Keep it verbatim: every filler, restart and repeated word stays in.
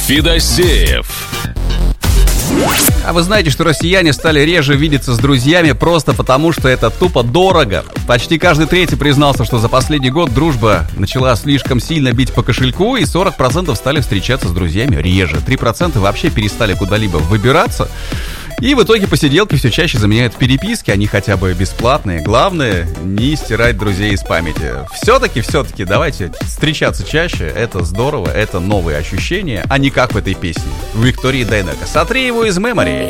Федосеев. А вы знаете, что россияне стали реже видеться с друзьями просто потому, что это тупо дорого? Почти каждый третий признался, что за последний год дружба начала слишком сильно бить по кошельку, и сорок процентов стали встречаться с друзьями реже. три процента вообще перестали куда-либо выбираться. И в итоге посиделки все чаще заменяют переписки, они хотя бы бесплатные. Главное, не стирать друзей из памяти. Все-таки, все-таки, давайте встречаться чаще. Это здорово, это новые ощущения, а не как в этой песне Виктории Дайнеко. Сотри его из мемори.